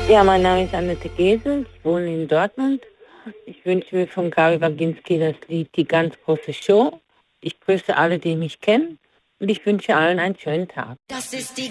Ja, mein Name ist Annette Gesel, ich wohne in Dortmund. Ich wünsche mir von Gary Waginski das Lied Die ganz große Show. Ich grüße alle, die mich kennen und ich wünsche allen einen schönen Tag. Das ist die